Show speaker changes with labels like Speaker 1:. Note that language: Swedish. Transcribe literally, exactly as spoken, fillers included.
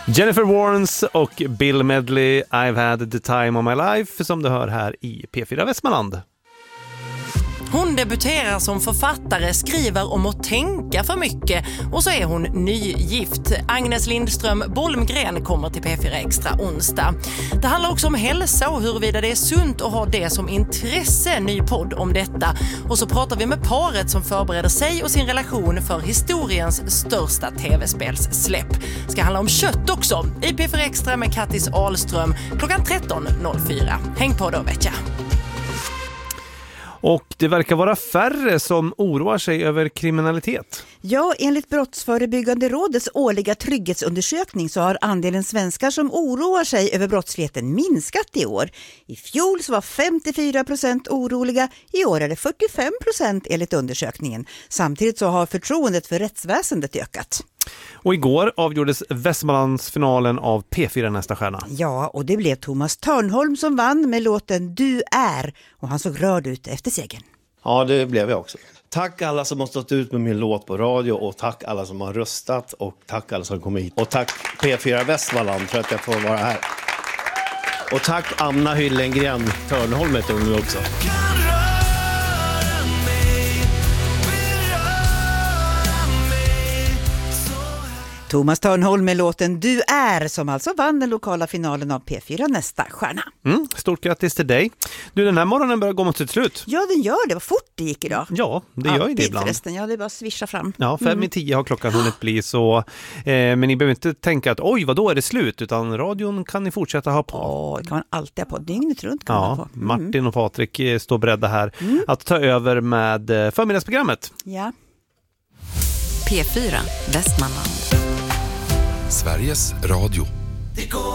Speaker 1: Jennifer Warnes och Bill Medley, I've had the time of my life, som du hör här i P fyra Västmanland.
Speaker 2: Hon debuterar som författare, skriver om att tänka för mycket och så är hon nygift. Agnes Lindström Bolmgren kommer till P fyra Extra onsdag. Det handlar också om hälsa och huruvida det är sunt att ha det som intresse. Ny podd om detta. Och så pratar vi med paret som förbereder sig och sin relation för historiens största tv-spelssläpp. Ska handla om kött också i P fyra Extra med Kattis Ahlström klockan tretton noll fyra. Häng på då, vet jag.
Speaker 1: Och det verkar vara färre som oroar sig över kriminalitet.
Speaker 3: Ja, enligt Brottsförebyggande rådets årliga trygghetsundersökning så har andelen svenskar som oroar sig över brottsligheten minskat i år. I fjol så var femtiofyra procent oroliga, i år är det fyrtiofem procent enligt undersökningen. Samtidigt så har förtroendet för rättsväsendet ökat.
Speaker 1: Och igår avgjordes Västmanlandsfinalen av P fyra Nästa stjärna.
Speaker 3: Ja, och det blev Thomas Törnholm som vann med låten Du är. Och han såg rörd ut efter segern.
Speaker 4: Ja, det blev jag också. Tack alla som har stått ut med min låt på radio och tack alla som har röstat och tack alla som kom hit. Och tack P fyra Västmanland för att jag får vara här. Och tack Anna Hyllengren Törnholm heter hon nu också.
Speaker 3: Thomas Törnholm med låten Du är, som alltså vann den lokala finalen av P fyra Nästa stjärna.
Speaker 1: Mm, stort grattis till dig. Du, den här morgonen börjar gå mot sitt slut.
Speaker 3: Ja, den gör det. Vad fort det gick idag.
Speaker 1: Ja, det gör ju det ibland.
Speaker 3: Förresten. Ja, det är bara att swisha fram.
Speaker 1: Ja, fem mm. i tio har klockan hunnit bli så. Eh, men ni behöver inte tänka att oj, vad då är det slut? Utan radion kan ni fortsätta ha på.
Speaker 3: Ja, det kan man alltid ha på. Dygnet runt kan
Speaker 1: ja,
Speaker 3: man ha på. Mm.
Speaker 1: Martin och Patrik står beredda här mm. att ta över med förmiddagsprogrammet.
Speaker 3: Ja.
Speaker 5: P fyra Västmanland.
Speaker 6: Sveriges Radio.